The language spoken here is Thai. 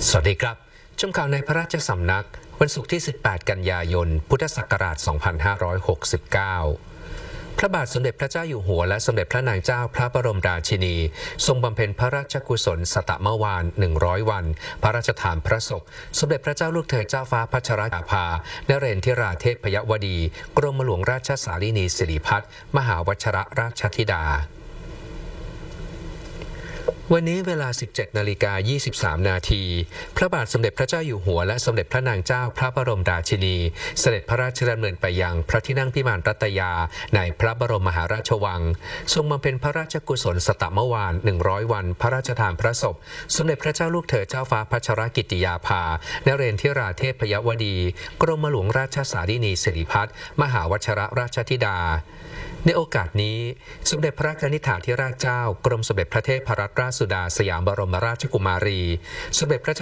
สวัสดีครับชมข่าวในพระราชสำนักวันศุกร์ที่ 18 กันยายน พุทธศักราช 2569 พระบาทสมเด็จพระเจ้าอยู่หัวและสมเด็จพระนางเจ้าพระบรมราชินีทรงบำเพ็ญพระราชกุศลสตมวาน 100 วันพระราชทานพระศพสมเด็จพระเจ้าลูกเธอเจ้าฟ้าพัชรยาภานเรนทิราเทพยวดีกรมหลวงราชสารีนีสิริพัฒน์มหาวชิรราชธิดาวันนี้เวลา 17:23 นาทีพระบาทสมเด็จพระเจ้าอยู่หัวและสมเด็จพระนางเจ้าพระบรมราชินีเสด็จพระราชดำเนินไปยังพระที่นั่งพิมานรัตยาในพระบรมมหาราชวังทรงบำเพ็ญพระราชกุศลสตมวาน 100 วันพระราชทานพระศพสมเด็จพระเจ้าลูกเธอเจ้าฟ้าพัชรกิติยาภานเรนทิราเทพยวดีกรมหลวงราชสารีนีสิริพัฒน์มหาวชิรราชธิดาในโอกาสนี้สมเด็จพระกนิษฐาธิราชเจ้ากรมสมเด็จพระเทพรัตนราชสุดาสยามบรมราชกุมารีสมเด็จพระ